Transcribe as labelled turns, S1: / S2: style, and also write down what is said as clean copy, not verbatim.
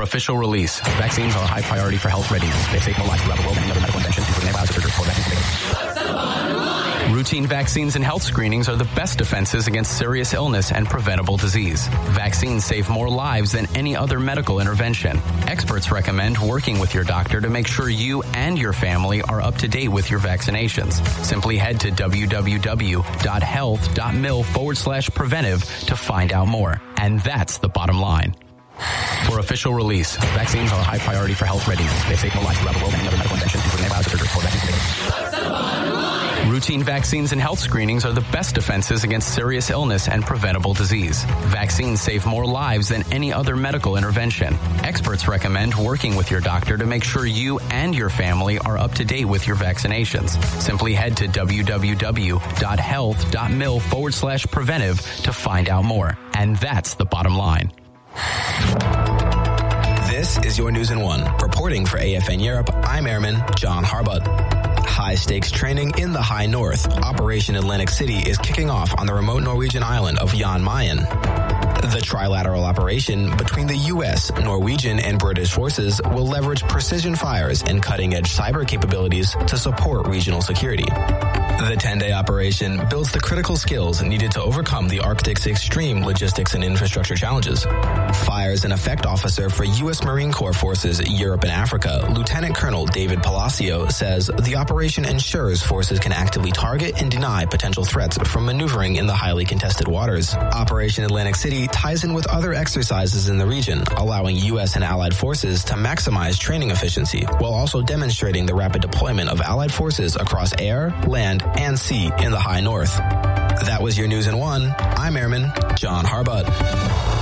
S1: official release, vaccines are a high priority for health readiness. They save more lives throughout the world than any other medical invention, including antibiotics, surgery, or vaccines. Routine vaccines and health screenings are the best defenses against serious illness and preventable disease. Vaccines save more lives than any other medical intervention. Experts recommend working with your doctor to make sure you and your family are up to date with your vaccinations. Simply head to www.health.mil/preventive to find out more. And that's the bottom line. For official release, vaccines are a high priority for health readiness. They save more lives throughout the world than any other medical invention, including antibiotics, surgery, or vaccines. Routine vaccines and health screenings are the best defenses against serious illness and preventable disease. Vaccines save more lives than any other medical intervention. Experts recommend working with your doctor to make sure you and your family are up to date with your vaccinations. Simply head to www.health.mil/preventive to find out more. And that's the bottom line.
S2: This is your News in One. Reporting for AFN Europe, I'm Airman John Harbut. High-stakes training in the High North. Operation Atlantic City is kicking off on the remote Norwegian island of Jan Mayen. The trilateral operation between the U.S., Norwegian, and British forces will leverage precision fires and cutting-edge cyber capabilities to support regional security. The 10-day operation builds the critical skills needed to overcome the Arctic's extreme logistics and infrastructure challenges. Fires and Effect Officer for U.S. Marine Corps Forces Europe and Africa, Lieutenant Colonel David Palacio, says the operation ensures forces can actively target and deny potential threats from maneuvering in the highly contested waters. Operation Atlantic City ties in with other exercises in the region, allowing U.S. and allied forces to maximize training efficiency, while also demonstrating the rapid deployment of allied forces across air, land, and sea in the High North. That was your News in One. I'm Airman John Harbut.